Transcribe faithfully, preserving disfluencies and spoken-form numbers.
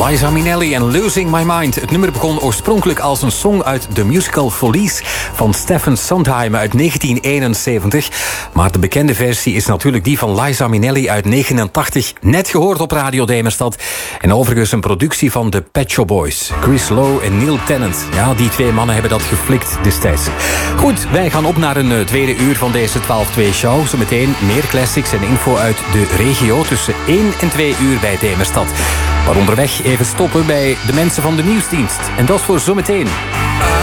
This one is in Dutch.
Liza Minnelli en Losing My Mind. Het nummer begon oorspronkelijk als een song uit de musical Folies van Stephen Sondheim uit negentien eenenzeventig. Maar de bekende versie is natuurlijk die van Liza Minnelli uit negenentachtig. Net gehoord op Radio Demerstad. En overigens een productie van de Pet Shop Boys. Chris Lowe en Neil Tennant. Ja, die twee mannen hebben dat geflikt destijds. Goed, wij gaan op naar een uh, tweede uur van deze twaalf twee show. Zometeen meer classics en info uit de regio tussen één en twee uur bij Demerstad. Maar onderweg even stoppen bij de mensen van de nieuwsdienst. En dat is voor zometeen.